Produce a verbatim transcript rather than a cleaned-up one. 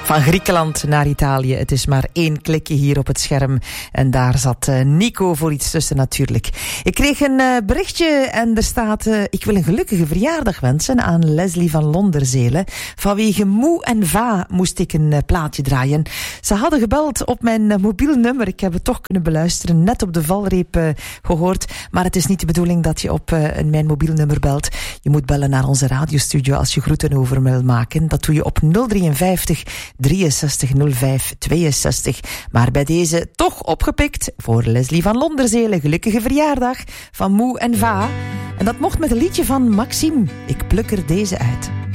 Van Griekenland naar Italië. Het is maar één klikje hier op het scherm. En daar zat uh, Nico voor iets tussen natuurlijk. Ik kreeg een uh, berichtje en er staat... Uh, ik wil een gelukkige verjaardag wensen aan Leslie van Londerzelen. Vanwege Moe en Va moest ik een uh, plaatje draaien. Ze hadden gebeld op mijn uh, mobiel nummer. Ik heb het toch kunnen beluisteren. Net op de valreep uh, gehoord. Maar het is niet de bedoeling dat je op uh, mijn mobiel nummer belt. Je moet bellen naar onze radiostudio als je groeten over wil maken. Dat doe je op nul drieënvijftig drieënzestig nul vijf tweeënzestig. Maar bij deze toch opgepikt voor Leslie van Londerzelen. Gelukkige verjaardag van Moe en Va. En dat mocht met een liedje van Maxime. Ik pluk er deze uit.